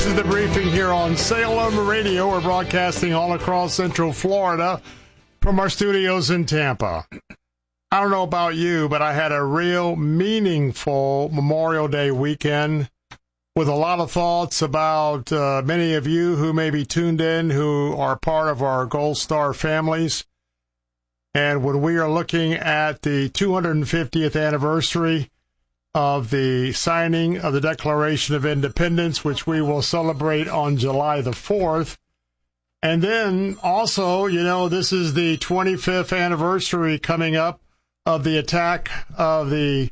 This is the briefing here on Salem Radio. We're broadcasting all across Central Florida from our studios in Tampa. I don't know about you, but I had a real meaningful Memorial Day weekend with a lot of thoughts about many of you who may be tuned in who are part of our Gold Star families. And when we are looking at the 250th anniversary of the signing of the Declaration of Independence, which we will celebrate on July the 4th. And then also, you know, this is the 25th anniversary coming up of the attack of the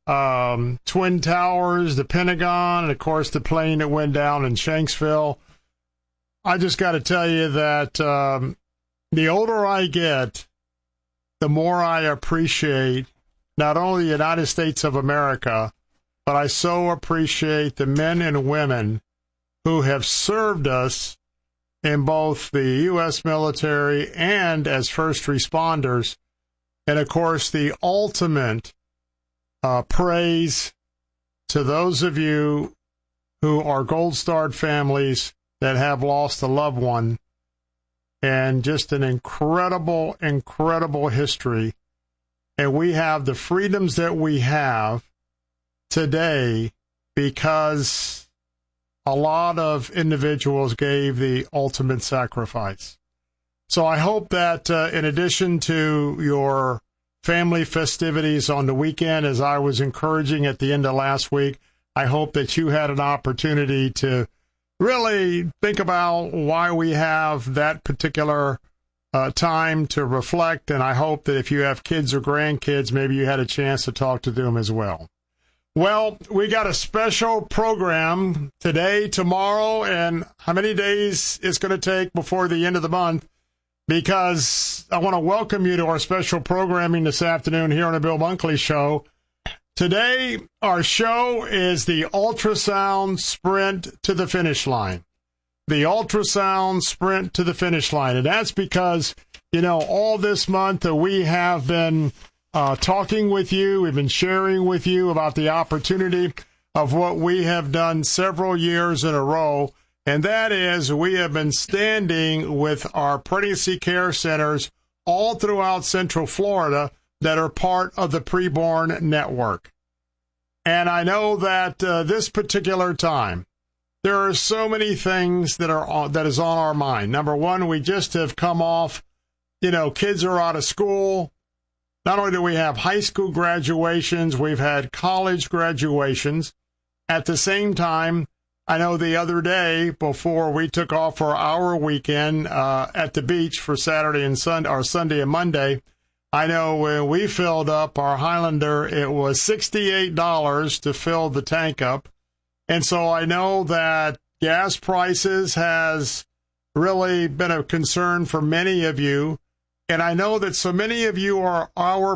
Twin Towers, the Pentagon, and, of course, the plane that went down in Shanksville. I just got to tell you that the older I get, the more I appreciate not only the United States of America, but I so appreciate the men and women who have served us in both the U.S. military and as first responders. And, of course, the ultimate praise to those of you who are Gold Starred families that have lost a loved one, and just an incredible, incredible history. And we have the freedoms that we have today because a lot of individuals gave the ultimate sacrifice. So I hope that in addition to your family festivities on the weekend, as I was encouraging at the end of last week, I hope that you had an opportunity to really think about why we have that particular time to reflect, and I hope that if you have kids or grandkids, maybe you had a chance to talk to them as well. Well, we got a special program today, tomorrow, and how many days it's going to take before the end of the month, because I want to welcome you to our special programming this afternoon here on the Bill Bunkley Show. Today, our show is the Ultrasound Sprint to the Finish Line. The Ultrasound Sprint to the Finish Line. And that's because, you know, all this month we have been talking with you. We've been sharing with you about the opportunity of what we have done several years in a row. And that is we have been standing with our pregnancy care centers all throughout Central Florida that are part of the Preborn Network. And I know that this particular time, there are so many things that is on our mind. Number one, we just have come off, you know, kids are out of school. Not only do we have high school graduations, we've had college graduations. At the same time, I know the other day before we took off for our weekend at the beach for Saturday and Sunday, or Sunday and Monday, I know when we filled up our Highlander, it was $68 to fill the tank up. And so I know that gas prices has really been a concern for many of you. And I know that so many of you are our